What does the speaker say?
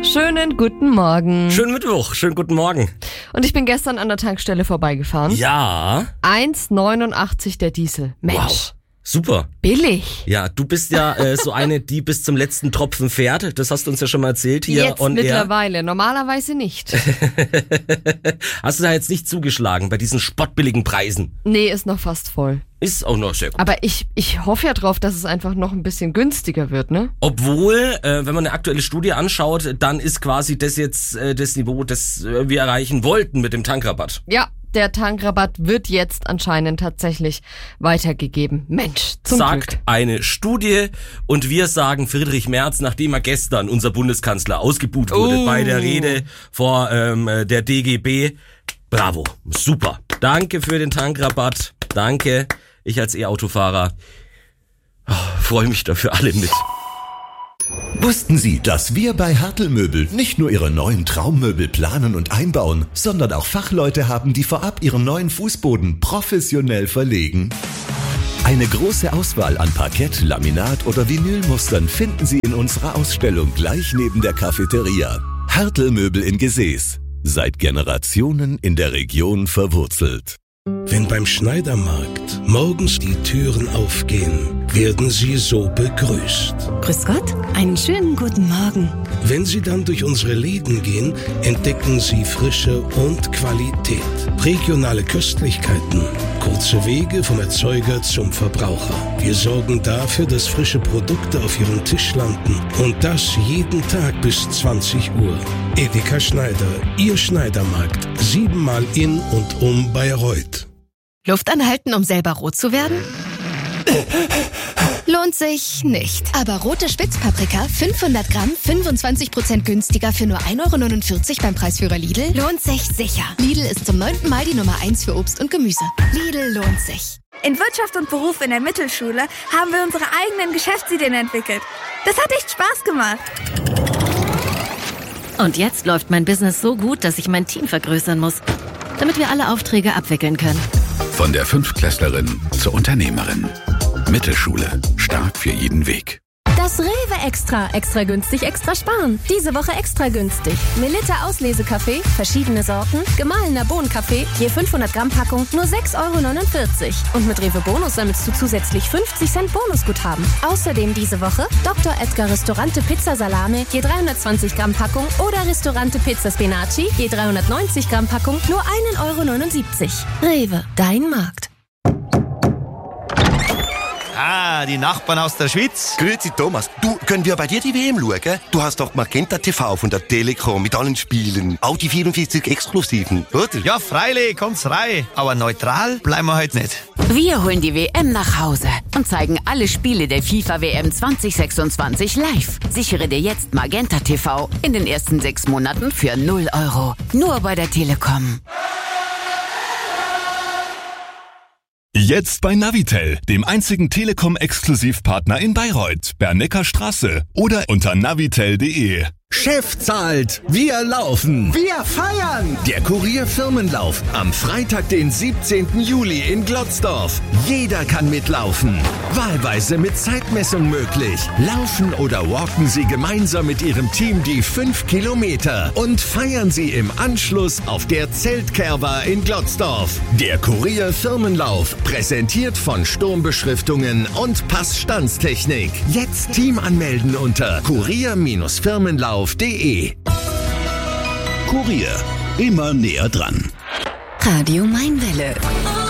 Schönen guten Morgen. Schönen Mittwoch, schönen guten Morgen. Und ich bin gestern an der Tankstelle vorbeigefahren. Ja. 1,89 der Diesel. Mensch. Wow. Super. Billig. Ja, du bist ja so eine, die bis zum letzten Tropfen fährt. Das hast du uns ja schon mal erzählt hier. Jetzt mittlerweile, normalerweise nicht. Hast du da jetzt nicht zugeschlagen bei diesen spottbilligen Preisen? Nee, ist noch fast voll. Ist auch noch sehr gut. Aber ich hoffe ja drauf, dass es einfach noch ein bisschen günstiger wird, ne? Obwohl, wenn man eine aktuelle Studie anschaut, dann ist quasi das jetzt das Niveau, das wir erreichen wollten mit dem Tankrabatt. Ja. Der Tankrabatt wird jetzt anscheinend tatsächlich weitergegeben. Mensch, zum Sagt Glück. eine Studie und wir sagen Friedrich Merz, nachdem er gestern, unser Bundeskanzler, ausgebuht wurde bei der Rede vor der DGB. Bravo, super. Danke für den Tankrabatt. Danke. Ich als E-Autofahrer freue mich dafür alle mit. Wussten Sie, dass wir bei Hertel Möbel nicht nur Ihre neuen Traummöbel planen und einbauen, sondern auch Fachleute haben, die vorab Ihren neuen Fußboden professionell verlegen? Eine große Auswahl an Parkett, Laminat oder Vinylmustern finden Sie in unserer Ausstellung gleich neben der Cafeteria. Hertel Möbel in Gesäß. Seit Generationen in der Region verwurzelt. Wenn beim Schneidermarkt morgens die Türen aufgehen, werden Sie so begrüßt. Grüß Gott, einen schönen guten Morgen. Wenn Sie dann durch unsere Läden gehen, entdecken Sie Frische und Qualität. Regionale Köstlichkeiten, kurze Wege vom Erzeuger zum Verbraucher. Wir sorgen dafür, dass frische Produkte auf Ihrem Tisch landen. Und das jeden Tag bis 20 Uhr. Edeka Schneider, Ihr Schneidermarkt. 7-mal in und um Bayreuth. Luft anhalten, um selber rot zu werden? Lohnt sich nicht. Aber rote Spitzpaprika, 500 Gramm, 25% günstiger für nur 1,49 € beim Preisführer Lidl, lohnt sich sicher. Lidl ist zum 9. Mal die Nummer 1 für Obst und Gemüse. Lidl lohnt sich. In Wirtschaft und Beruf in der Mittelschule haben wir unsere eigenen Geschäftsideen entwickelt. Das hat echt Spaß gemacht. Und jetzt läuft mein Business so gut, dass ich mein Team vergrößern muss, damit wir alle Aufträge abwickeln können. Von der Fünftklässlerin zur Unternehmerin. Mittelschule. Stark für jeden Weg. Das Rewe Extra günstig, extra sparen. Diese Woche extra günstig. Melitta Auslesekaffee, verschiedene Sorten, gemahlener Bohnenkaffee, je 500 Gramm Packung, nur 6,49 €. Und mit Rewe Bonus sammelst du zusätzlich 50 Cent Bonusguthaben. Außerdem diese Woche Dr. Edgar Restaurante Pizza Salame, je 320 Gramm Packung oder Restaurante Pizza Spinaci, je 390 Gramm Packung, nur 1,79 €. Rewe, dein Markt. Ah, die Nachbarn aus der Schweiz. Grüezi Thomas, du, können wir bei dir die WM schauen? Du hast doch Magenta TV von der Telekom mit allen Spielen, auch die 44 Exklusiven, oder? Ja, freilich, kommt's rein. Aber neutral bleiben wir heute nicht. Wir holen die WM nach Hause und zeigen alle Spiele der FIFA WM 2026 live. Sichere dir jetzt Magenta TV in den ersten 6 Monaten für 0 €. Nur bei der Telekom. Jetzt bei Navitel, dem einzigen Telekom-Exklusivpartner in Bayreuth, Bernecker Straße oder unter navitel.de. Chef zahlt, wir laufen. Wir feiern. Der Kurier-Firmenlauf am Freitag, den 17. Juli in Glotzdorf. Jeder kann mitlaufen. Wahlweise mit Zeitmessung möglich. Laufen oder walken Sie gemeinsam mit Ihrem Team die 5 Kilometer und feiern Sie im Anschluss auf der Zeltkerwa in Glotzdorf. Der Kurier-Firmenlauf, präsentiert von Sturmbeschriftungen und Passstandstechnik. Jetzt Team anmelden unter kurier-firmenlauf.de. Kurier, immer näher dran. Radio Mainwelle.